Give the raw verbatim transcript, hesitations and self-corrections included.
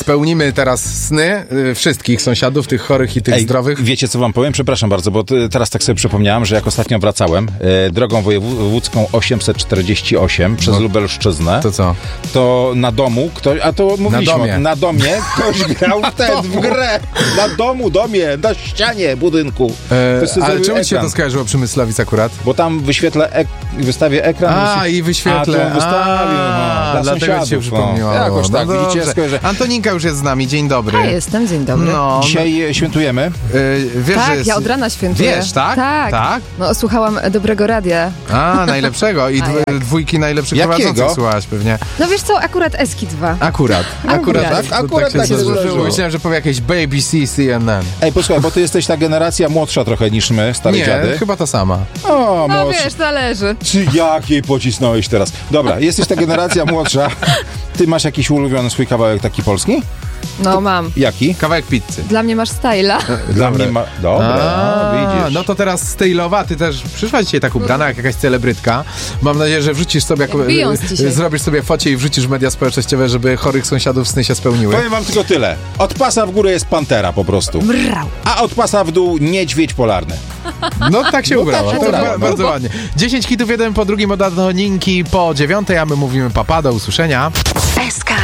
spełnimy teraz sny y, wszystkich sąsiadów, tych chorych i tych Ej, zdrowych. Wiecie, co wam powiem? Przepraszam bardzo, bo ty, teraz tak sobie przypomniałem, że jak ostatnio wracałem e, drogą wojewódzką osiemset czterdzieści osiem przez No. Lubelszczyznę, To co? to na domu ktoś, a to mówiliśmy, Na domie. o- na domie ktoś grał w ten, w grę. Na domu, domie, na ścianie budynku. E, To sobie ale zrobił czemu ci się ekran. to skojarzyło przy Myslowic akurat? Bo tam wyświetlę, ek, wystawię ekran. A, wyświe- i wyświetlę. A, to wystawił, A, no, dla dlatego ci się sąsiadów, przypomniało. No. Jakoś tak, No widzicie, dobrze. skojarzę. Antoninka już jest z nami, dzień dobry. Ja jestem, dzień dobry. No, Dzisiaj e, świętujemy. y, wiesz, że Tak, jest... ja od rana świętuję. Wiesz, tak? Tak. Tak? No, słuchałam dobrego radia. A, najlepszego. I A dw- jak? dwójki najlepszych Jakiego? prowadzących słuchałaś pewnie. No wiesz co, akurat Eski dwa. Akurat. Akurat, Akurat. tak, Akurat się tak się złożyło. złożyło. Myślałem, że powie jakieś Baby C, C N N. Ej, posłuchaj, bo ty jesteś ta generacja młodsza trochę niż my, stare Nie, dziady. chyba ta sama. O, No młodszy. wiesz, zależy. Czy jak jej pocisnąłeś teraz? Dobra, jesteś ta generacja młodsza. Ty masz jakiś ulubiony swój kawałek taki polski? No mam. Jaki? Kawałek pizzy. Dla mnie masz styla. Dla mnie ma... Dobra, A, widzisz. no to teraz stylowa, ty też przyszłaś dzisiaj tak ubrana jak jakaś celebrytka. Mam nadzieję, że wrzucisz sobie, jako, Jak Beyoncé dzisiaj. zrobisz sobie focie i wrzucisz w media społecznościowe, żeby chorych sąsiadów sny się spełniły. Powiem wam tylko tyle. Od pasa w górę jest pantera po prostu. Mrał. A od pasa w dół niedźwiedź polarny. No tak się No ubrała, tak się to ubrała, ba- no. bardzo ładnie. dziesięć hitów jeden po drugim od Antoninki po dziewiątej, a my mówimy papa, do usłyszenia. S K